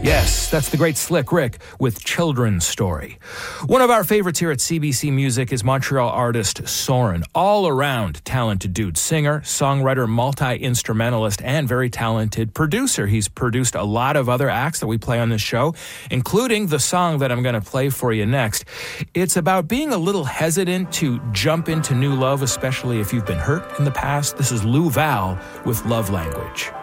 Yes, that's the great Slick Rick with Children's Story. One of our favorites here at CBC Music is Montreal artist Soren. All-around talented dude. Singer, songwriter, multi-instrumentalist, and very talented producer. He's produced a lot of other acts that we play on this show, including the song that I'm going to play for you next. It's about being a little hesitant to jump into new love, especially if you've been hurt in the past. This is Lou Val with Love Language.